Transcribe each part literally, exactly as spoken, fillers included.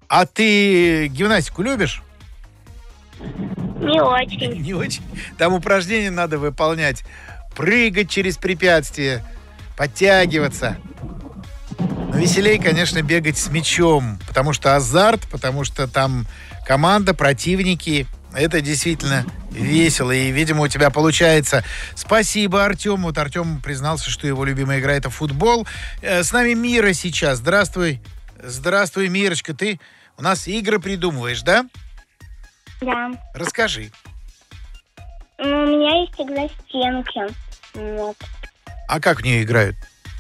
А ты гимнастику любишь? Не очень. Не очень. Там упражнения надо выполнять. Прыгать через препятствия, подтягиваться. Но веселее, конечно, бегать с мячом, потому что азарт, потому что там команда, противники. Это действительно весело, и, видимо, у тебя получается. Спасибо, Артем. Вот Артем признался, что его любимая игра — это футбол. С нами Мира сейчас. Здравствуй. Здравствуй, Мирочка. Ты у нас игры придумываешь, да? Да. Расскажи. Ну, у меня есть игра стенки. Вот. А как в нее играют?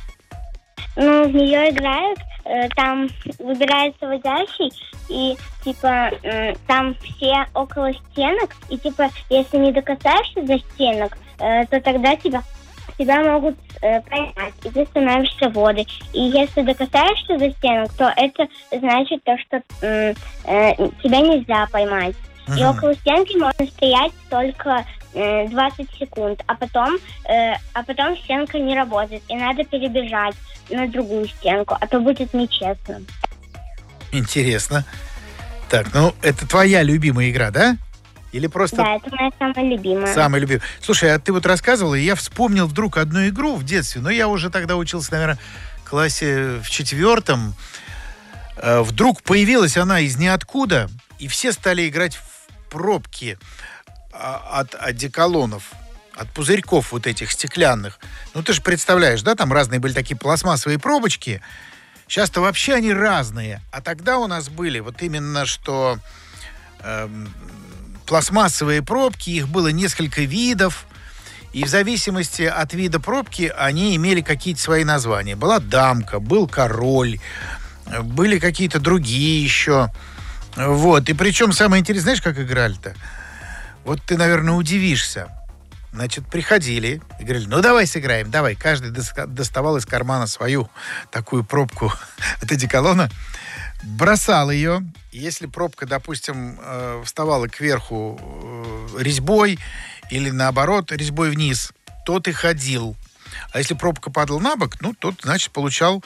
Ну, в нее играют, э, там выбирается водящий, и, типа, э, там все около стенок, и, типа, если не докасаешься до стенок, э, то тогда тебя, тебя могут э, поймать, и ты становишься водой. И если докасаешься до стенок, то это значит то, что э, э, тебя нельзя поймать. Uh-huh. И около стенки можно стоять только э, двадцать секунд, а потом, э, а потом стенка не работает, и надо перебежать на другую стенку, а то будет нечестно. Интересно. Так, ну это твоя любимая игра, да? Или просто... Да, это моя самая любимая. Самая любимая. Слушай, а ты вот рассказывала, и я вспомнил вдруг одну игру в детстве, но я уже тогда учился, наверное, в классе в четвертом. Вдруг появилась она из ниоткуда, и все стали играть в пробки от одеколонов, от пузырьков вот этих стеклянных. Ну, ты же представляешь, да, там разные были такие пластмассовые пробочки. Сейчас-то вообще они разные. А тогда у нас были вот именно что э, пластмассовые пробки, их было несколько видов, и в зависимости от вида пробки они имели какие-то свои названия. Была дамка, был король, были какие-то другие еще. Вот. И причем самое интересное, знаешь, как играли-то? Вот ты, наверное, удивишься. Значит, приходили и говорили, ну, давай сыграем, давай. Каждый доставал из кармана свою такую пробку от одеколона, бросал ее. Если пробка, допустим, вставала кверху резьбой или, наоборот, резьбой вниз, то ты ходил. А если пробка падала на бок, ну, тот, значит, получал,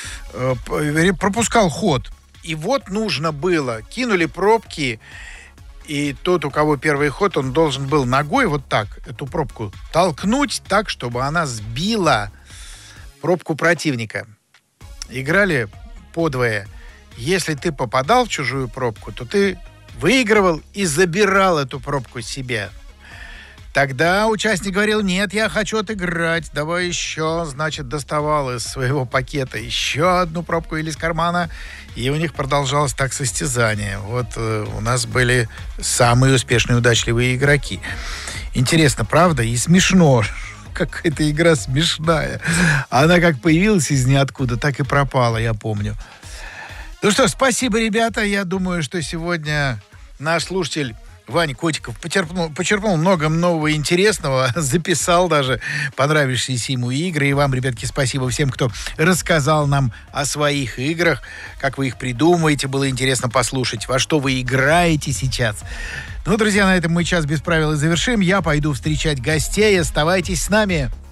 пропускал ход. И вот нужно было, кинули пробки, и тот, у кого первый ход, он должен был ногой вот так эту пробку толкнуть так, чтобы она сбила пробку противника. Играли подвое. Если ты попадал в чужую пробку, то ты выигрывал и забирал эту пробку себе. Тогда участник говорил, нет, я хочу отыграть, давай еще, значит, доставал из своего пакета еще одну пробку или из кармана, и у них продолжалось так состязание. Вот э, у нас были самые успешные, удачливые игроки. Интересно, правда? И смешно. Как эта игра смешная. Она как появилась из ниоткуда, так и пропала, я помню. Ну что, спасибо, ребята. Я думаю, что сегодня наш слушатель Ваня Котиков почерпнул, почерпнул много нового интересного, записал даже понравившиеся ему игры. И вам, ребятки, спасибо всем, кто рассказал нам о своих играх, как вы их придумываете. Было интересно послушать, во что вы играете сейчас. Ну, друзья, на этом мы час без правил и завершим. Я пойду встречать гостей. Оставайтесь с нами.